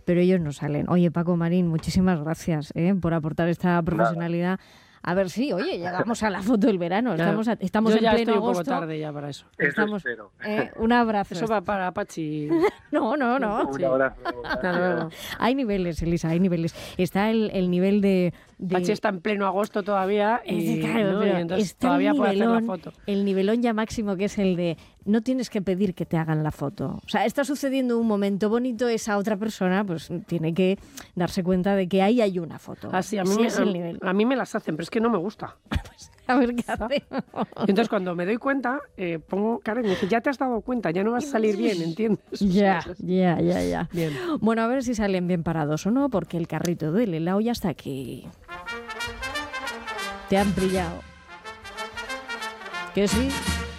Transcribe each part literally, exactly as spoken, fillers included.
pero ellos no salen. Oye, Paco Marín, muchísimas gracias ¿eh? por aportar esta profesionalidad. Nada. A ver si, oye, llegamos a la foto del verano. Estamos, a, estamos Yo en ya pleno estoy agosto. un poco tarde ya para eso. Estamos, eso espero. Eh, un abrazo. Eso va para Pachi. no, no, no. Un sí. abrazo. Hasta luego. Hay niveles, Elisa, hay niveles. Está el, el nivel de, de... Pachi está en pleno agosto todavía y, claro, ¿no? pero y entonces está todavía el puede hacer nivelón, la foto. El nivelón ya máximo, que es el de no tienes que pedir que te hagan la foto. O sea, está sucediendo un momento bonito, esa otra persona pues tiene que darse cuenta de que ahí hay una foto. Así, a mí, sí, me, es el nivel. a mí me las hacen, pero es que no me gusta. Pues, a ver qué hace. Y entonces cuando me doy cuenta, eh, pongo cara y me dice, ya te has dado cuenta, ya no vas a salir bien, ¿entiendes? Ya, ya, ya, ya. Bien. Bueno, a ver si salen bien parados o no, porque el carrito del helado ya está aquí. Te han pillado. ¿Que sí?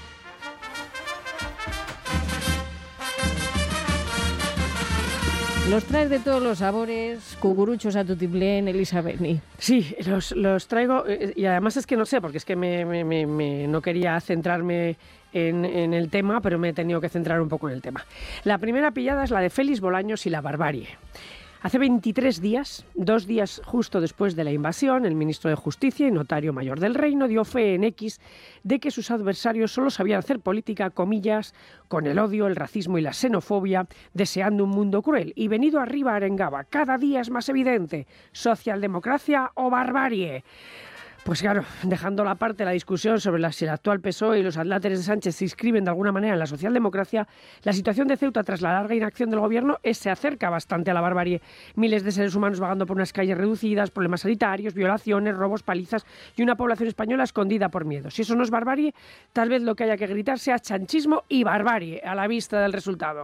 Los traes de todos los sabores, cucuruchos a tutiplén, Elisa Beni. Sí, los, los traigo eh, y además es que no sé, porque es que me, me, me, me no quería centrarme en, en el tema, pero me he tenido que centrar un poco en el tema. La primera pillada es la de Félix Bolaños y la barbarie. Hace veintitrés días, dos días justo después de la invasión, el ministro de Justicia y notario mayor del Reino dio fe en X de que sus adversarios solo sabían hacer política, comillas, con el odio, el racismo y la xenofobia, deseando un mundo cruel. Y venido arriba arengaba, cada día es más evidente, socialdemocracia o barbarie. Pues claro, dejando aparte la discusión sobre la, si el actual P S O E y los adláteres de Sánchez se inscriben de alguna manera en la socialdemocracia, la situación de Ceuta tras la larga inacción del gobierno es, se acerca bastante a la barbarie. Miles de seres humanos vagando por unas calles reducidas, problemas sanitarios, violaciones, robos, palizas y una población española escondida por miedo. Si eso no es barbarie, tal vez lo que haya que gritar sea chanchismo y barbarie a la vista del resultado.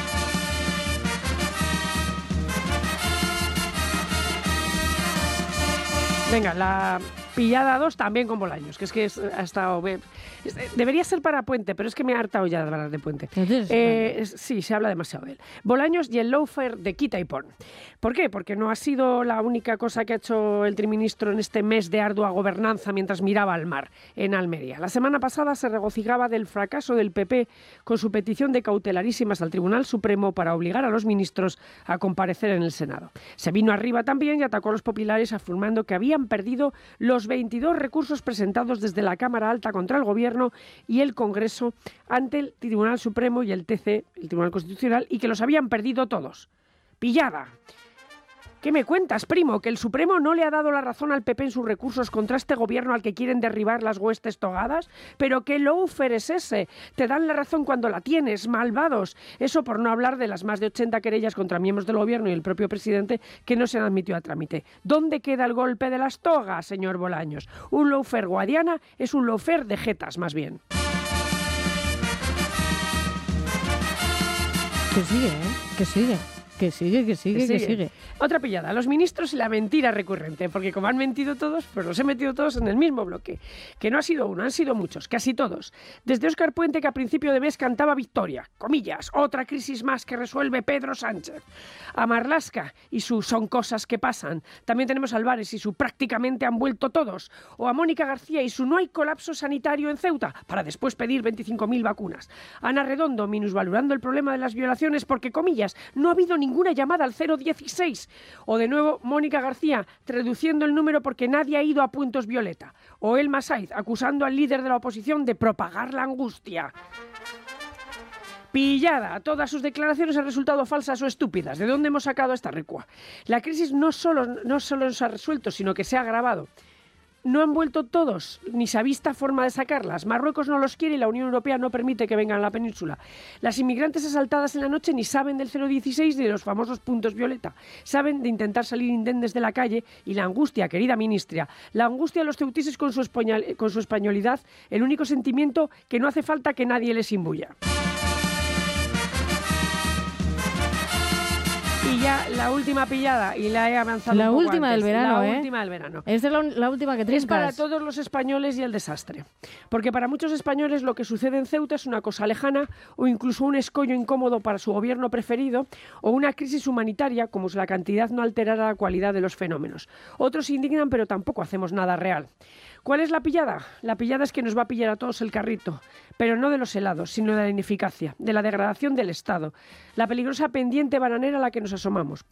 Venga, la pillada dos también con Bolaños, que es que es, ha estado... Debería ser para Puente, pero es que me he hartado ya de hablar de Puente. Eh, es, sí, se habla demasiado de él. Bolaños y el lawfare de quita y pon. ¿Por qué? Porque no ha sido la única cosa que ha hecho el triministro en este mes de ardua gobernanza mientras miraba al mar en Almería. La semana pasada se regocijaba del fracaso del P P con su petición de cautelarísimas al Tribunal Supremo para obligar a los ministros a comparecer en el Senado. Se vino arriba también y atacó a los populares afirmando que habían perdido los veintidós recursos presentados desde la Cámara Alta contra el Gobierno y el Congreso ante el Tribunal Supremo y el T C, el Tribunal Constitucional, y que los habían perdido todos. Pillada. ¿Qué me cuentas, primo? ¿Que el Supremo no le ha dado la razón al P P en sus recursos contra este gobierno al que quieren derribar las huestes togadas? ¿Pero qué lawfare es ese? Te dan la razón cuando la tienes, malvados. Eso por no hablar de las más de ochenta querellas contra miembros del gobierno y el propio presidente que no se han admitido a trámite. ¿Dónde queda el golpe de las togas, señor Bolaños? Un lawfare guadiana es un lawfare de jetas, más bien. Que sigue, ¿eh? Que sigue. Que sigue, que sigue, que sigue, que sigue. Otra pillada, los ministros y la mentira recurrente, porque como han mentido todos, pues los he metido todos en el mismo bloque. Que no ha sido uno, han sido muchos, casi todos. Desde Óscar Puente, que a principio de mes cantaba victoria, comillas, otra crisis más que resuelve Pedro Sánchez. A Marlaska y su son cosas que pasan. También tenemos a Álvarez y su prácticamente han vuelto todos. O a Mónica García y su no hay colapso sanitario en Ceuta, para después pedir veinticinco mil vacunas. Ana Redondo minusvalorando el problema de las violaciones porque, comillas, no ha habido ninguna llamada al cero dieciséis. O de nuevo Mónica García reduciendo el número porque nadie ha ido a Puntos Violeta. O Elma Saiz acusando al líder de la oposición de propagar la angustia. Pillada. Todas sus declaraciones han resultado falsas o estúpidas. ¿De dónde hemos sacado esta recua? La crisis no solo, no solo se ha resuelto, sino que se ha agravado. No han vuelto todos, ni se ha visto forma de sacarlas. Marruecos no los quiere y la Unión Europea no permite que vengan a la península. Las inmigrantes asaltadas en la noche ni saben del cero dieciséis ni de los famosos puntos violeta. Saben de intentar salir indemnes de la calle y la angustia, querida ministra, la angustia de los ceutises con su, español, con su españolidad, el único sentimiento que no hace falta que nadie les imbuya. Y ya la última pillada, y la he avanzado La un poco última antes. del verano, La ¿eh? última del verano. Esta es la, la última que trincas. Es para todos los españoles y el desastre. Porque para muchos españoles lo que sucede en Ceuta es una cosa lejana o incluso un escollo incómodo para su gobierno preferido o una crisis humanitaria como si la cantidad no alterara la cualidad de los fenómenos. Otros se indignan, pero tampoco hacemos nada real. ¿Cuál es la pillada? La pillada es que nos va a pillar a todos el carrito, pero no de los helados, sino de la ineficacia, de la degradación del Estado, la peligrosa pendiente bananera a la que nos asomamos.